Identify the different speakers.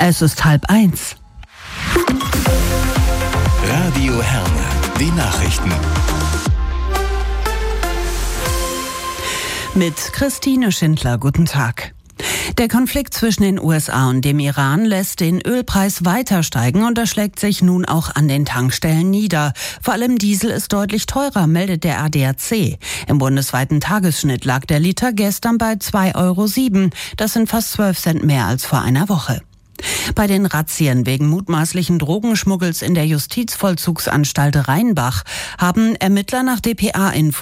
Speaker 1: Es ist 12:30.
Speaker 2: Radio Herne, die Nachrichten.
Speaker 1: Mit Christine Schindler, guten Tag. Der Konflikt zwischen den USA und dem Iran lässt den Ölpreis weiter steigen und das schlägt sich nun auch an den Tankstellen nieder. Vor allem Diesel ist deutlich teurer, meldet der ADAC. Im bundesweiten Tagesschnitt lag der Liter gestern bei 2,07 €. Das sind fast 12 Cent mehr als vor einer Woche. Bei den Razzien wegen mutmaßlichen Drogenschmuggels in der Justizvollzugsanstalt Rheinbach haben Ermittler nach dpa-Info